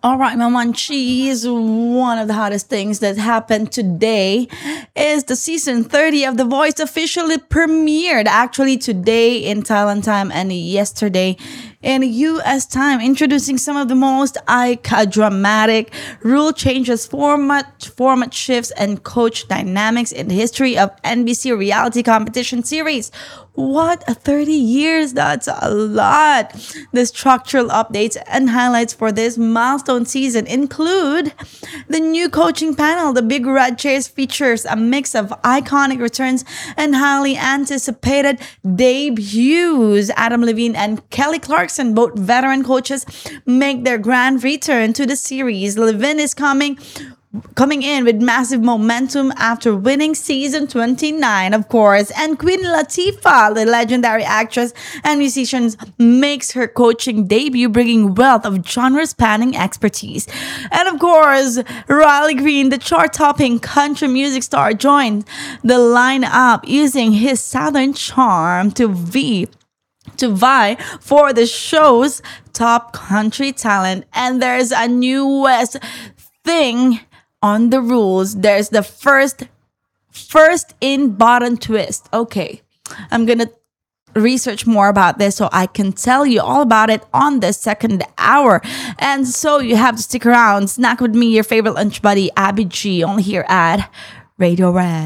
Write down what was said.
All right, my munchies. One of the hottest things that happened today is the season 30 of The Voice officially premiered. Actually, today in Thailand time and yesterday in US time, introducing some of the most dramatic rule changes, format shifts, and coach dynamics in the history of NBC reality competition series. What, 30 years? That's a lot. The structural updates and highlights for this milestone season include the new coaching panel. The Big Red Chairs features a mix of iconic returns and highly anticipated debuts. Adam Levine and Kelly Clarkson, both veteran coaches, make their grand return to the series. Levine is coming in with massive momentum after winning season 29, of course. And Queen Latifah, the legendary actress and musician, makes her coaching debut, bringing wealth of genre-spanning expertise. And of course, Riley Green, the chart-topping country music star, joined the lineup using his southern charm to vie for the show's top country talent. And there's a newest thing on the rules. There's the first in button twist. Okay, I'm gonna research more about this so I can tell you all about it on the second hour. And so you have to stick around. Snack with me, your favorite lunch buddy, Abby G, only here at Radio Red.